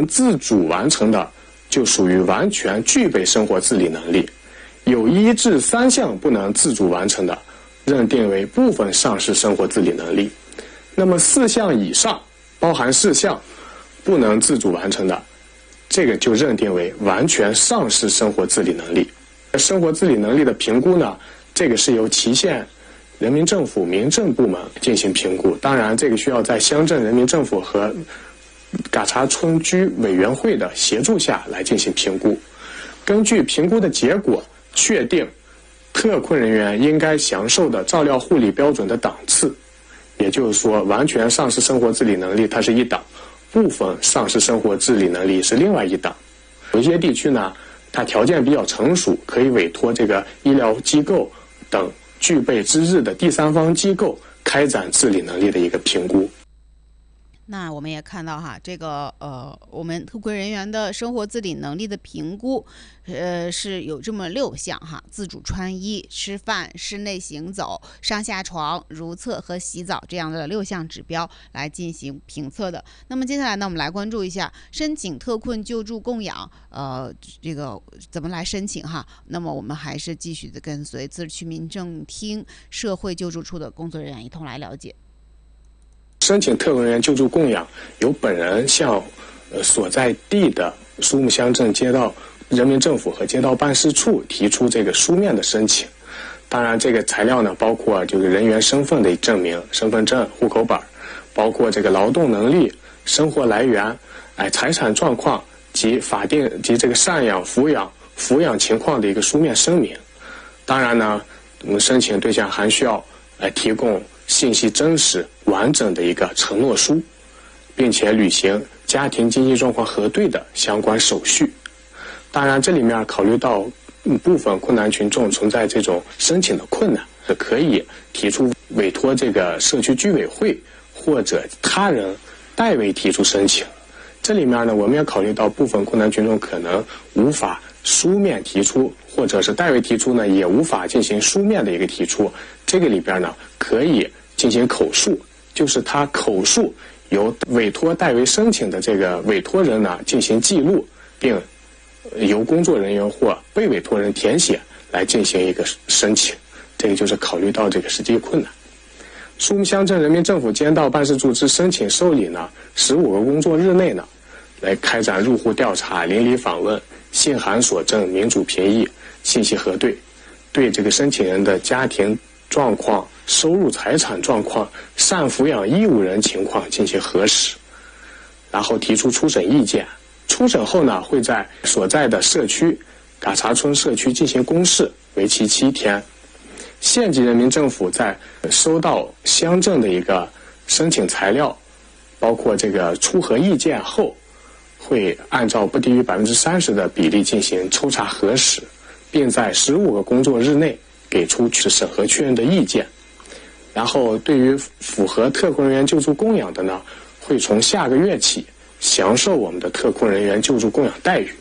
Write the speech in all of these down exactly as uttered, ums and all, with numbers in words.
能自主完成的，就属于完全具备生活自理能力。有一至三项不能自主完成的，认定为部分丧失生活自理能力。那么四项以上，包含四项不能自主完成的，这个就认定为完全丧失生活自理能力。生活自理能力的评估呢，这个是由祁县人民政府民政部门进行评估，当然这个需要在乡镇人民政府和嘎查村居委员会的协助下来进行评估。根据评估的结果，确定特困人员应该享受的照料护理标准的档次，也就是说，完全丧失生活自理能力它是一档，部分丧失生活自理能力是另外一档。有一些地区呢，它条件比较成熟，可以委托这个医疗机构等具备资质的第三方机构开展自理能力的一个评估。 那我们也看到哈，这个呃，我们特困人员的生活自理能力的评估，呃，是有这么六项哈：自主穿衣、吃饭、室内行走、上下床、如厕和洗澡这样的六项指标来进行评测的。那么接下来呢，我们来关注一下申请特困救助供养，呃，这个怎么来申请哈？那么我们还是继续的跟随自治区民政厅社会救助处的工作人员一同来了解。 申请特困人员救助供养，由本人向呃所在地的苏木乡镇街道人民政府和街道办事处提出这个书面的申请。当然，这个材料呢，包括就是人员身份的证明、身份证、户口本，包括这个劳动能力、生活来源、哎财产状况及法定及这个赡养、抚养、抚养情况的一个书面声明。当然呢，我们申请对象还需要来提供信息真实完整的一个承诺书，并且履行家庭经济状况核对的相关手续。当然，这里面考虑到部分困难群众存在这种申请的困难，是可以提出委托这个社区居委会或者他人代为提出申请。这里面呢，我们也考虑到部分困难群众可能无法书面提出，或者是代为提出呢，也无法进行书面的一个提出。这个里边呢，可以进行口述，就是他口述由委托代为申请的这个委托人呢进行记录，并由工作人员或被委托人填写来进行一个申请。这个就是考虑到这个实际困难。苏木乡镇人民政府街道办事处之申请受理呢，十五个工作日内呢，来开展入户调查、邻里访问、信函索证、民主评议、信息核对，对这个申请人的家庭状况、收入财产状况、赡抚养义务人情况进行核实，然后提出初审意见。初审后呢，会在所在的社区嘎查村社区进行公示，为期七天。县级人民政府在收到乡镇的一个申请材料，包括这个初核意见后，会按照不低于百分之三十的比例进行抽查核实，并在十五个工作日内给出审核确认的意见。然后对于符合特困人员救助供养的呢，会从下个月起享受我们的特困人员救助供养待遇。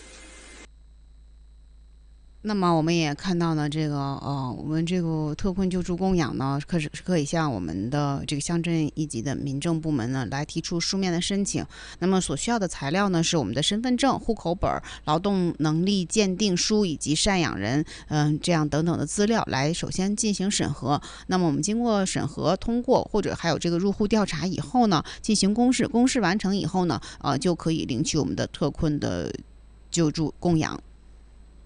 那么我们也看到呢，这个呃，我们这个特困救助供养呢，可是可以向我们的这个乡镇一级的民政部门呢来提出书面的申请。那么所需要的材料呢，是我们的身份证、户口本、劳动能力鉴定书以及赡养人，嗯、呃，这样等等的资料来首先进行审核。那么我们经过审核通过，或者还有这个入户调查以后呢，进行公示，公示完成以后呢，呃，就可以领取我们的特困的救助供养。